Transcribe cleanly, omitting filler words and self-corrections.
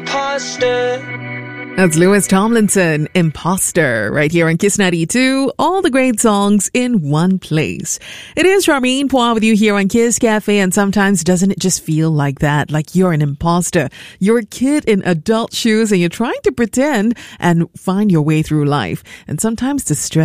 imposter. That's Louis Tomlinson, Imposter, right here on Kiss 92. All the great songs in one place. It is Charmaine Poir with you here on Kiss Cafe, and sometimes doesn't it just feel like that? Like you're an imposter. You're a kid in adult shoes and you're trying to pretend and find your way through life. And sometimes the stress